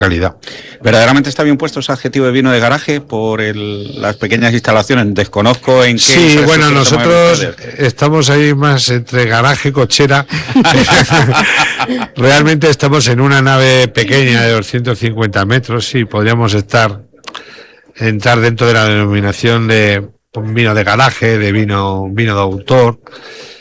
calidad. ¿Verdaderamente está bien puesto ese adjetivo de vino de garaje por las pequeñas instalaciones? Desconozco en qué... Sí, bueno, nosotros estamos ahí más entre garaje y cochera. Realmente estamos en una nave pequeña de 250 metros y podríamos entrar dentro de la denominación de vino de garaje, de vino de autor.